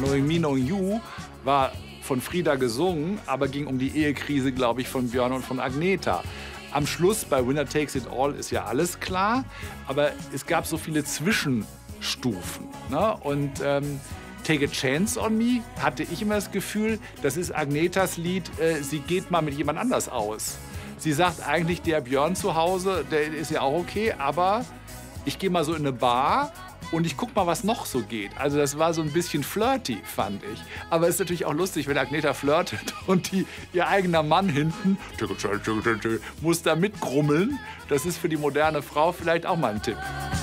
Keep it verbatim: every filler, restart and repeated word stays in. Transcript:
Knowing Me, Knowing You war von Frida gesungen, aber ging um die Ehekrise, glaube ich, von Björn und von Agneta. Am Schluss bei Winner Takes It All ist ja alles klar, aber es gab so viele Zwischenstufen. Ne? Und ähm, Take a Chance on Me hatte ich immer das Gefühl, das ist Agnetas Lied, äh, sie geht mal mit jemand anders aus. Sie sagt eigentlich, der Björn zu Hause, der ist ja auch okay, aber ich gehe mal so in eine Bar und ich guck mal, was noch so geht. Also das war so ein bisschen flirty, fand ich. Aber es ist natürlich auch lustig, wenn Agneta flirtet und die, ihr eigener Mann hinten muss da mitgrummeln. Das ist für die moderne Frau vielleicht auch mal ein Tipp.